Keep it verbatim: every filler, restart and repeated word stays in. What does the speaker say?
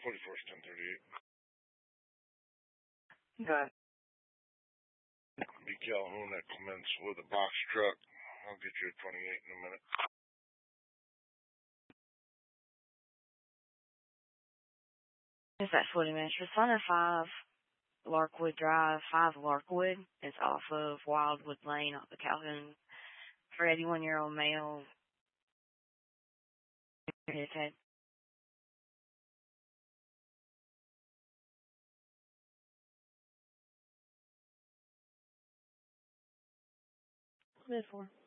forty-first, ten thirty-eight. Good. B. Calhoun at Clements with a box truck. I'll get you a twenty-eight in a minute. Is that forty minutes? For Son of five Larkwood Drive, five Larkwood. It's off of Wildwood Lane off of Calhoun. For eighty-one-year-old male. His head. Mid four.